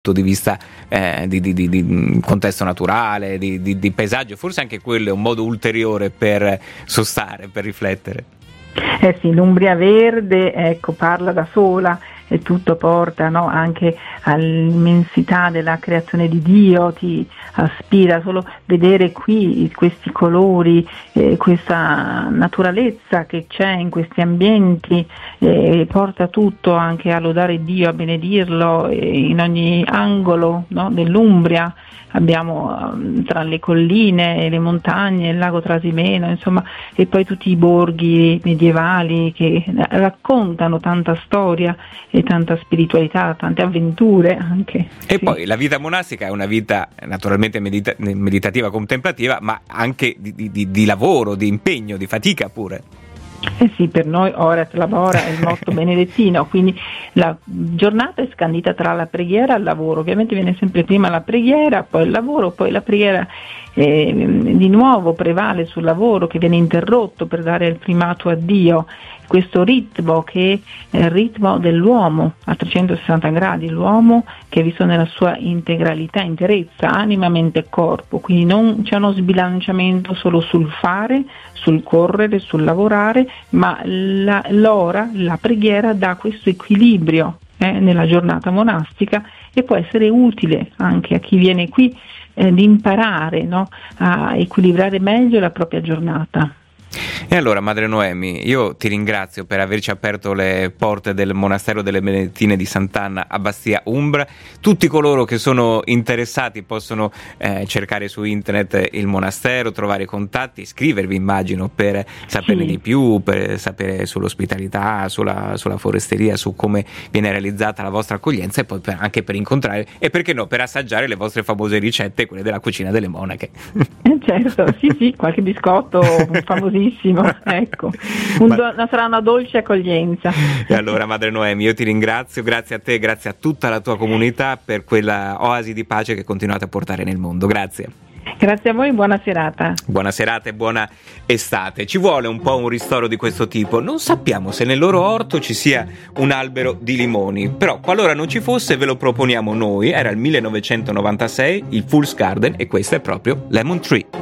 punto di vista di contesto naturale, di paesaggio. Forse anche quello è un modo ulteriore per sostare, per riflettere. Sì, l'Umbria verde, ecco, parla da sola e tutto porta, no, anche all'immensità della creazione di Dio, ti aspira solo vedere qui questi colori, questa naturalezza che c'è in questi ambienti, porta tutto anche a lodare Dio, a benedirlo in ogni angolo, no, dell'Umbria. Abbiamo tra le colline, le montagne, il lago Trasimeno, insomma, e poi tutti i borghi medievali che raccontano tanta storia e tanta spiritualità, tante avventure anche. E sì. Poi la vita monastica è una vita naturalmente meditativa, contemplativa, ma anche di lavoro, di impegno, di fatica pure. Sì, per noi orat labora è il motto benedettino, quindi la giornata è scandita tra la preghiera e il lavoro. Ovviamente viene sempre prima la preghiera, poi il lavoro, poi la preghiera di nuovo prevale sul lavoro, che viene interrotto per dare il primato a Dio. Questo ritmo che è il ritmo dell'uomo a 360 gradi, l'uomo che è visto nella sua integralità, interezza, anima, mente e corpo, quindi non c'è uno sbilanciamento solo sul fare, sul correre, sul lavorare, ma l'ora, la preghiera dà questo equilibrio nella giornata monastica e può essere utile anche a chi viene qui di imparare, no, a equilibrare meglio la propria giornata. E allora, Madre Noemi, io ti ringrazio per averci aperto le porte del monastero delle Benedettine di Sant'Anna a Bastia Umbra. Tutti coloro che sono interessati possono cercare su internet il monastero, trovare contatti, scrivervi, immagino, per saperne di più, per sapere sull'ospitalità, sulla foresteria, su come viene realizzata la vostra accoglienza, e poi anche per incontrare e, perché no, per assaggiare le vostre famose ricette, quelle della cucina delle monache. Certo, sì, qualche biscotto famosissimo. Ecco, sarà una dolce accoglienza. E allora, Madre Noemi, io ti ringrazio, grazie a te, grazie a tutta la tua comunità per quella oasi di pace che continuate a portare nel mondo. Grazie. Grazie a voi, buona serata. Buona serata e buona estate. Ci vuole un po' un ristoro di questo tipo. Non sappiamo se nel loro orto ci sia un albero di limoni, però qualora non ci fosse ve lo proponiamo noi. Era il 1996, il Fool's Garden, e questo è proprio Lemon Tree.